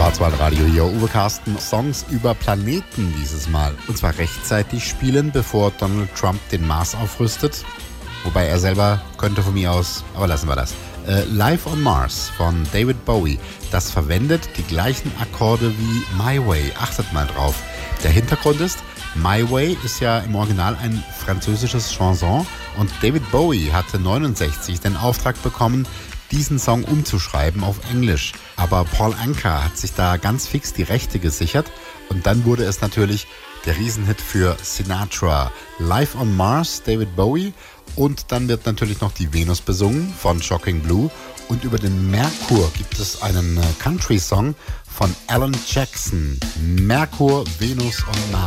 Schwarzwald Radio hier, Uwe Carsten. Songs über Planeten dieses Mal. Und zwar rechtzeitig spielen, bevor Donald Trump den Mars aufrüstet. Wobei er selber könnte von mir aus, aber lassen wir das. Live on Mars von David Bowie. Das verwendet die gleichen Akkorde wie My Way. Achtet mal drauf. Der Hintergrund ist, My Way ist ja im Original ein französisches Chanson und David Bowie hatte 1969 den Auftrag bekommen, diesen Song umzuschreiben auf Englisch. Aber Paul Anka hat sich da ganz fix die Rechte gesichert und dann wurde es natürlich der Riesenhit für Sinatra. Live on Mars, David Bowie, und dann wird natürlich noch die Venus besungen von Shocking Blue und über den Merkur gibt es einen Country-Song von Alan Jackson. Merkur, Venus und Mars.